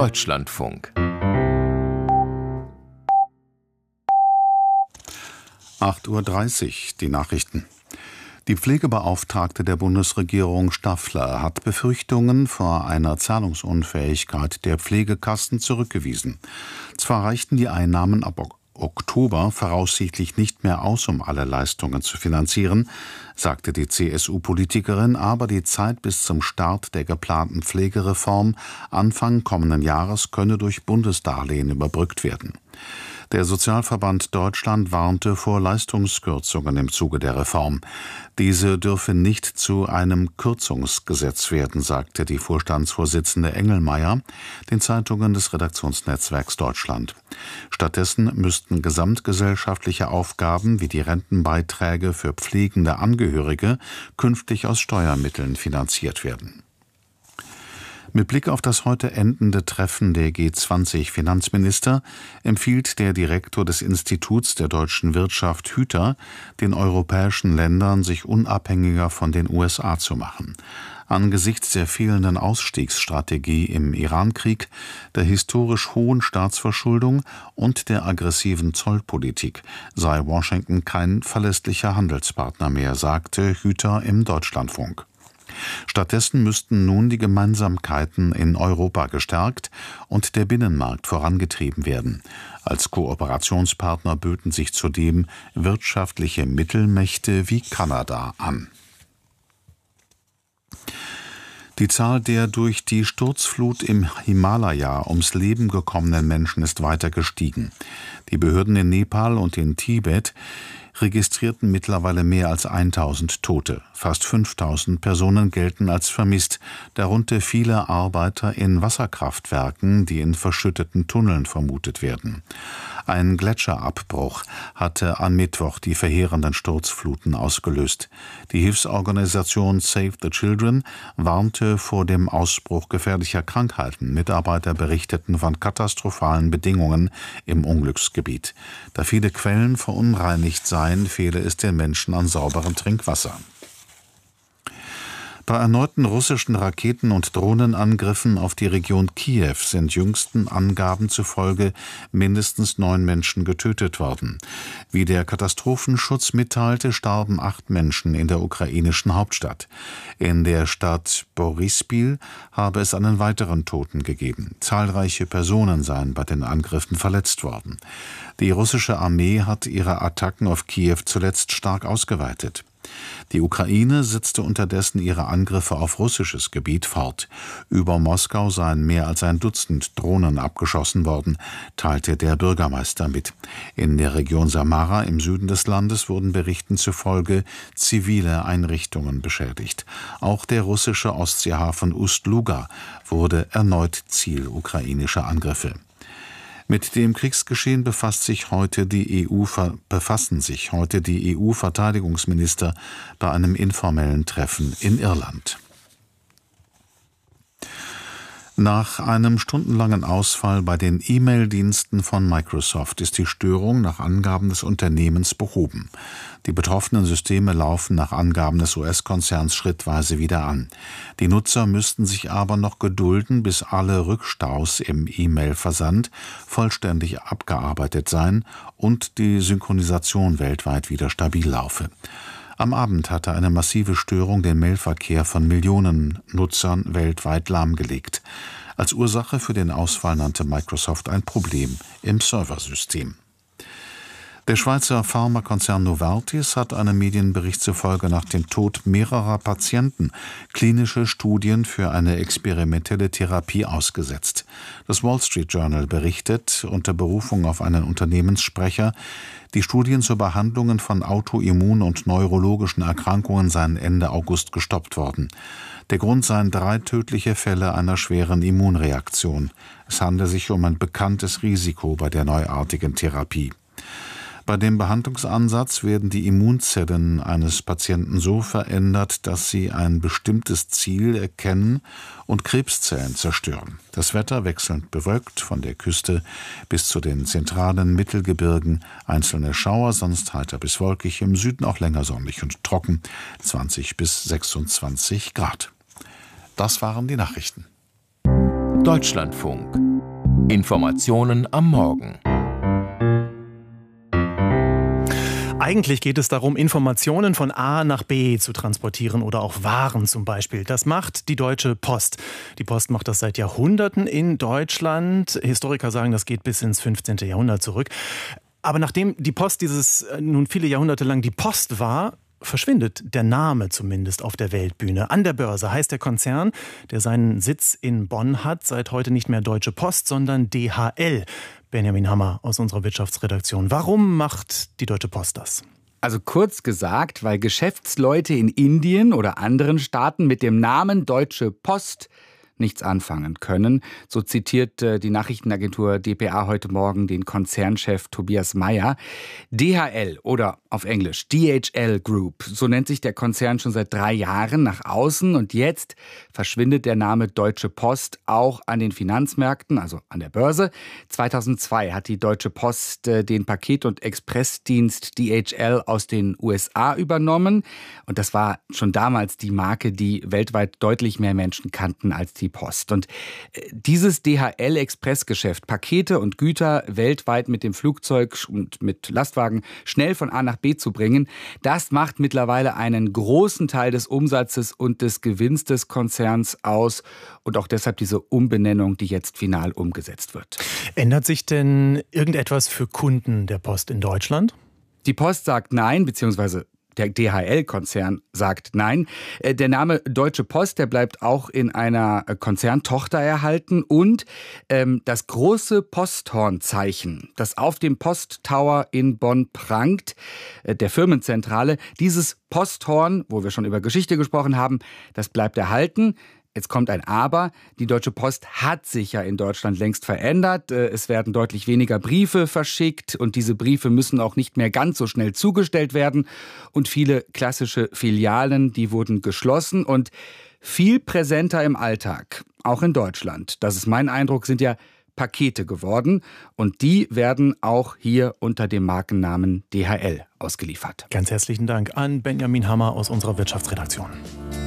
Deutschlandfunk. 8:30 Uhr, die Nachrichten. Die Pflegebeauftragte der Bundesregierung Staffler hat Befürchtungen vor einer Zahlungsunfähigkeit der Pflegekassen zurückgewiesen. Zwar reichten die Einnahmen ab Oktober voraussichtlich nicht mehr aus, um alle Leistungen zu finanzieren, sagte die CSU-Politikerin, aber die Zeit bis zum Start der geplanten Pflegereform Anfang kommenden Jahres könne durch Bundesdarlehen überbrückt werden. Der Sozialverband Deutschland warnte vor Leistungskürzungen im Zuge der Reform. Diese dürfe nicht zu einem Kürzungsgesetz werden, sagte die Vorstandsvorsitzende Engelmeier den Zeitungen des Redaktionsnetzwerks Deutschland. Stattdessen müssten gesamtgesellschaftliche Aufgaben wie die Rentenbeiträge für pflegende Angehörige künftig aus Steuermitteln finanziert werden. Mit Blick auf das heute endende Treffen der G20-Finanzminister empfiehlt der Direktor des Instituts der deutschen Wirtschaft Hüter den europäischen Ländern, sich unabhängiger von den USA zu machen. Angesichts der fehlenden Ausstiegsstrategie im Irankrieg, der historisch hohen Staatsverschuldung und der aggressiven Zollpolitik sei Washington kein verlässlicher Handelspartner mehr, sagte Hüter im Deutschlandfunk. Stattdessen müssten nun die Gemeinsamkeiten in Europa gestärkt und der Binnenmarkt vorangetrieben werden. Als Kooperationspartner böten sich zudem wirtschaftliche Mittelmächte wie Kanada an. Die Zahl der durch die Sturzflut im Himalaya ums Leben gekommenen Menschen ist weiter gestiegen. Die Behörden in Nepal und in Tibet registrierten mittlerweile mehr als 1000 Tote. Fast 5000 Personen gelten als vermisst, darunter viele Arbeiter in Wasserkraftwerken, die in verschütteten Tunneln vermutet werden. Ein Gletscherabbruch hatte am Mittwoch die verheerenden Sturzfluten ausgelöst. Die Hilfsorganisation Save the Children warnte vor dem Ausbruch gefährlicher Krankheiten. Mitarbeiter berichteten von katastrophalen Bedingungen im Unglücksgebiet. Da viele Quellen verunreinigt seien, fehle es den Menschen an sauberem Trinkwasser. Bei erneuten russischen Raketen- und Drohnenangriffen auf die Region Kiew sind jüngsten Angaben zufolge mindestens 9 Menschen getötet worden. Wie der Katastrophenschutz mitteilte, starben 8 Menschen in der ukrainischen Hauptstadt. In der Stadt Boryspil habe es einen weiteren Toten gegeben. Zahlreiche Personen seien bei den Angriffen verletzt worden. Die russische Armee hat ihre Attacken auf Kiew zuletzt stark ausgeweitet. Die Ukraine setzte unterdessen ihre Angriffe auf russisches Gebiet fort. Über Moskau seien mehr als ein Dutzend Drohnen abgeschossen worden, teilte der Bürgermeister mit. In der Region Samara im Süden des Landes wurden Berichten zufolge zivile Einrichtungen beschädigt. Auch der russische Ostseehafen Ust-Luga wurde erneut Ziel ukrainischer Angriffe. Mit dem Kriegsgeschehen befassen sich heute die EU-Verteidigungsminister bei einem informellen Treffen in Irland. Nach einem stundenlangen Ausfall bei den E-Mail-Diensten von Microsoft ist die Störung nach Angaben des Unternehmens behoben. Die betroffenen Systeme laufen nach Angaben des US-Konzerns schrittweise wieder an. Die Nutzer müssten sich aber noch gedulden, bis alle Rückstaus im E-Mail-Versand vollständig abgearbeitet seien und die Synchronisation weltweit wieder stabil laufe. Am Abend hatte eine massive Störung den Mailverkehr von Millionen Nutzern weltweit lahmgelegt. Als Ursache für den Ausfall nannte Microsoft ein Problem im Serversystem. Der Schweizer Pharmakonzern Novartis hat einem Medienbericht zufolge nach dem Tod mehrerer Patienten klinische Studien für eine experimentelle Therapie ausgesetzt. Das Wall Street Journal berichtet unter Berufung auf einen Unternehmenssprecher, die Studien zu Behandlungen von autoimmun- und neurologischen Erkrankungen seien Ende August gestoppt worden. Der Grund seien 3 tödliche Fälle einer schweren Immunreaktion. Es handle sich um ein bekanntes Risiko bei der neuartigen Therapie. Bei dem Behandlungsansatz werden die Immunzellen eines Patienten so verändert, dass sie ein bestimmtes Ziel erkennen und Krebszellen zerstören. Das Wetter wechselnd bewölkt von der Küste bis zu den zentralen Mittelgebirgen, einzelne Schauer, sonst heiter bis wolkig, im Süden auch länger sonnig und trocken, 20 bis 26 Grad. Das waren die Nachrichten. Deutschlandfunk. Informationen am Morgen. Eigentlich geht es darum, Informationen von A nach B zu transportieren oder auch Waren zum Beispiel. Das macht die Deutsche Post. Die Post macht das seit Jahrhunderten in Deutschland. Historiker sagen, das geht bis ins 15. Jahrhundert zurück. Aber nachdem die Post nun viele Jahrhunderte lang die Post war, verschwindet der Name zumindest auf der Weltbühne. An der Börse heißt der Konzern, der seinen Sitz in Bonn hat, seit heute nicht mehr Deutsche Post, sondern DHL. Benjamin Hammer aus unserer Wirtschaftsredaktion. Warum macht die Deutsche Post das? Also kurz gesagt, weil Geschäftsleute in Indien oder anderen Staaten mit dem Namen Deutsche Post nichts anfangen können. So zitiert die Nachrichtenagentur dpa heute Morgen den Konzernchef Tobias Meyer. DHL oder auf Englisch DHL Group, so nennt sich der Konzern schon seit 3 Jahren nach außen. Und jetzt verschwindet der Name Deutsche Post auch an den Finanzmärkten, also an der Börse. 2002 hat die Deutsche Post den Paket- und Expressdienst DHL aus den USA übernommen. Und das war schon damals die Marke, die weltweit deutlich mehr Menschen kannten als die Post. Und dieses DHL-Expressgeschäft, Pakete und Güter weltweit mit dem Flugzeug und mit Lastwagen schnell von A nach B zu bringen, das macht mittlerweile einen großen Teil des Umsatzes und des Gewinns des Konzerns aus und auch deshalb diese Umbenennung, die jetzt final umgesetzt wird. Ändert sich denn irgendetwas für Kunden der Post in Deutschland? Die Post sagt nein, beziehungsweise der DHL-Konzern sagt nein. Der Name Deutsche Post, der bleibt auch in einer Konzerntochter erhalten. Und das große Posthornzeichen, das auf dem Posttower in Bonn prangt, der Firmenzentrale, dieses Posthorn, wo wir schon über Geschichte gesprochen haben, das bleibt erhalten. Jetzt kommt ein Aber. Die Deutsche Post hat sich ja in Deutschland längst verändert. Es werden deutlich weniger Briefe verschickt und diese Briefe müssen auch nicht mehr ganz so schnell zugestellt werden. Und viele klassische Filialen, die wurden geschlossen und viel präsenter im Alltag, auch in Deutschland. Das ist mein Eindruck, sind ja Pakete geworden und die werden auch hier unter dem Markennamen DHL ausgeliefert. Ganz herzlichen Dank an Benjamin Hammer aus unserer Wirtschaftsredaktion.